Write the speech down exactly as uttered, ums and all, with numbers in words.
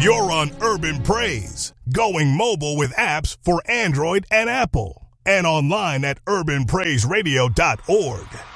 You're on Urban Praise, going mobile with apps for Android and Apple, and online at urban praise radio dot org.